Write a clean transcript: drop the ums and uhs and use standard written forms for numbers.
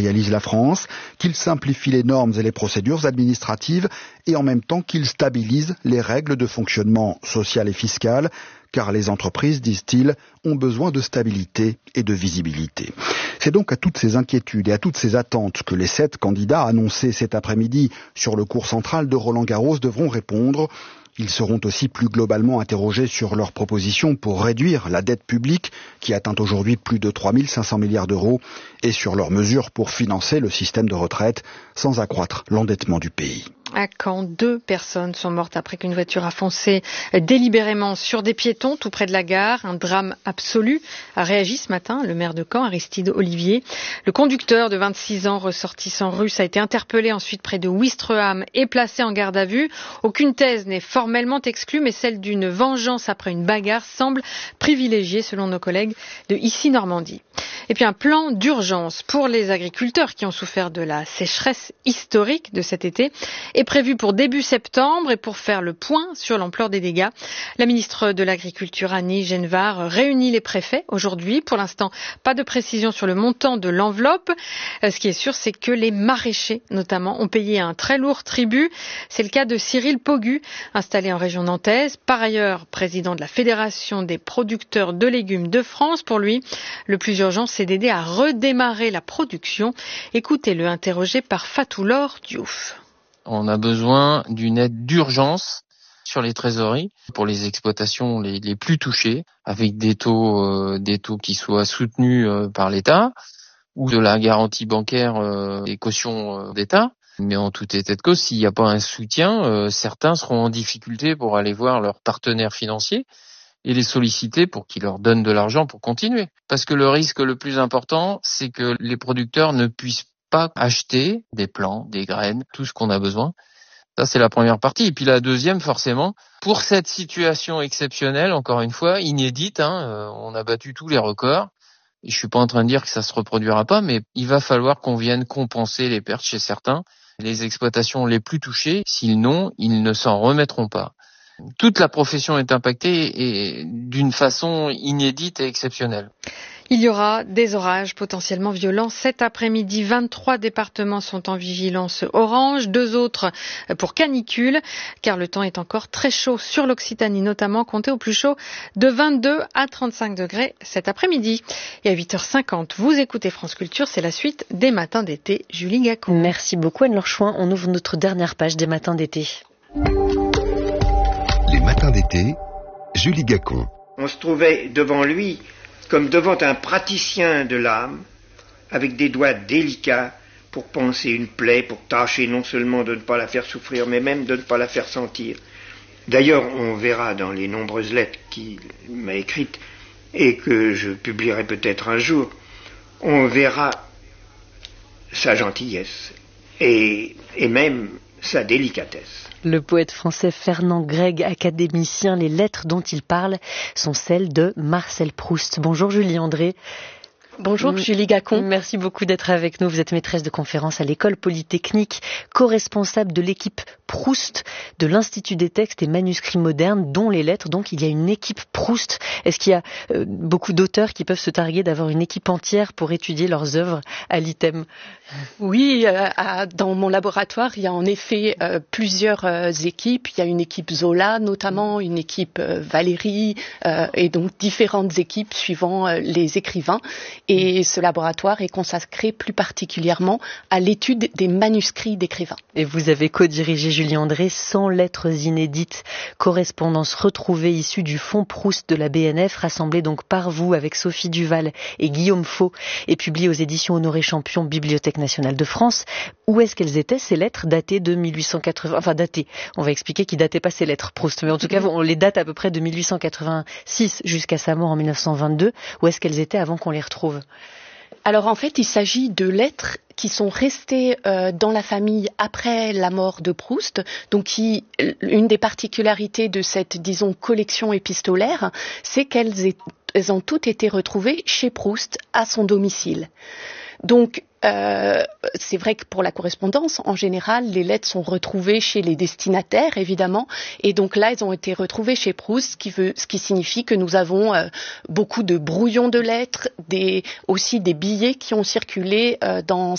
réindustrialise la France, qu'il simplifie les normes et les procédures administratives et en même temps qu'il stabilise les règles de fonctionnement social et fiscal, car les entreprises, disent-ils, ont besoin de stabilité et de visibilité. C'est donc à toutes ces inquiétudes et à toutes ces attentes que les 7 candidats annoncés cet après-midi sur le court central de Roland-Garros devront répondre. Ils seront aussi plus globalement interrogés sur leurs propositions pour réduire la dette publique qui atteint aujourd'hui plus de 3 500 milliards d'euros et sur leurs mesures pour financer le système de retraite sans accroître l'endettement du pays. À Caen, 2 personnes sont mortes après qu'une voiture a foncé délibérément sur des piétons tout près de la gare. Un drame absolu a réagi ce matin le maire de Caen, Aristide Olivier. Le conducteur de 26 ans, ressortissant russe, a été interpellé ensuite près de Ouistreham et placé en garde à vue. Aucune thèse n'est formellement exclue, mais celle d'une vengeance après une bagarre semble privilégiée selon nos collègues de Ici Normandie. Et puis un plan d'urgence pour les agriculteurs qui ont souffert de la sécheresse historique de cet été est prévu pour début septembre et pour faire le point sur l'ampleur des dégâts. La ministre de l'Agriculture, Annie Genevard, réunit les préfets aujourd'hui. Pour l'instant, pas de précision sur le montant de l'enveloppe. Ce qui est sûr, c'est que les maraîchers, notamment, ont payé un très lourd tribut. C'est le cas de Cyril Pogu, installé en région nantaise. Par ailleurs, président de la Fédération des producteurs de légumes de France. Pour lui, le plus urgent, c'est d'aider à redémarrer la production. Écoutez-le, interrogé par Fatou-Laure Diouf. On a besoin d'une aide d'urgence sur les trésoreries pour les exploitations les plus touchées, avec des taux qui soient soutenus par l'État ou de la garantie bancaire des cautions d'État. Mais en tout état de cause, s'il n'y a pas un soutien, certains seront en difficulté pour aller voir leurs partenaires financiers et les solliciter pour qu'ils leur donnent de l'argent pour continuer. Parce que le risque le plus important, c'est que les producteurs ne puissent pas acheter des plants, des graines, tout ce qu'on a besoin. Ça, c'est la première partie. Et puis la deuxième, forcément, pour cette situation exceptionnelle, encore une fois, inédite, on a battu tous les records. Et je suis pas en train de dire que ça se reproduira pas, mais il va falloir qu'on vienne compenser les pertes chez certains. Les exploitations les plus touchées, s'ils n'ont, ils ne s'en remettront pas. Toute la profession est impactée et d'une façon inédite et exceptionnelle. Il y aura des orages potentiellement violents cet après-midi. 23 départements sont en vigilance orange, 2 autres pour canicule, car le temps est encore très chaud sur l'Occitanie, notamment comptez au plus chaud de 22 à 35 degrés cet après-midi. Et à 8h50, vous écoutez France Culture, c'est la suite des matins d'été. Julie Gacon. Merci beaucoup Anne-Laure Chouin. On ouvre notre dernière page des matins d'été. Les matins d'été, Julie Gacon. On se trouvait devant lui comme devant un praticien de l'âme, avec des doigts délicats pour panser une plaie, pour tâcher non seulement de ne pas la faire souffrir, mais même de ne pas la faire sentir. D'ailleurs, on verra dans les nombreuses lettres qu'il m'a écrites, et que je publierai peut-être un jour, on verra sa gentillesse, et même sa délicatesse. Le poète français Fernand Gregg, académicien, les lettres dont il parle sont celles de Marcel Proust. Bonjour Julie André. Bonjour Julie Gacon. Merci beaucoup d'être avec nous. Vous êtes maîtresse de conférences à l'École Polytechnique, co-responsable de l'équipe Proust de l'Institut des textes et manuscrits modernes, dont les lettres. Donc il y a une équipe Proust. Est-ce qu'il y a beaucoup d'auteurs qui peuvent se targuer d'avoir une équipe entière pour étudier leurs œuvres à l'ITEM ? Oui, dans mon laboratoire, il y a en effet plusieurs équipes. Il y a une équipe Zola notamment, une équipe Valéry, et donc différentes équipes suivant les écrivains. Et ce laboratoire est consacré plus particulièrement à l'étude des manuscrits d'écrivains. Et vous avez co-dirigé, Julie André, 100 lettres inédites, correspondances retrouvées issues du fonds Proust de la BNF, rassemblées donc par vous avec Sophie Duval et Guillaume Faux, et publiées aux éditions Honoré Champion, Bibliothèque nationale de France. Où est-ce qu'elles étaient, ces lettres datées de 1880, enfin datées, on va expliquer qui datait pas ces lettres Proust, mais en tout cas on les date à peu près de 1886 jusqu'à sa mort en 1922. Où est-ce qu'elles étaient avant qu'on les retrouve ? Alors en fait, il s'agit de lettres qui sont restées dans la famille après la mort de Proust. Donc une des particularités de cette, disons, collection épistolaire, c'est qu'elles ont toutes été retrouvées chez Proust à son domicile. Donc c'est vrai que pour la correspondance, en général, les lettres sont retrouvées chez les destinataires, évidemment, et donc là, elles ont été retrouvées chez Proust, ce qui signifie que nous avons beaucoup de brouillons de lettres, aussi des billets qui ont circulé dans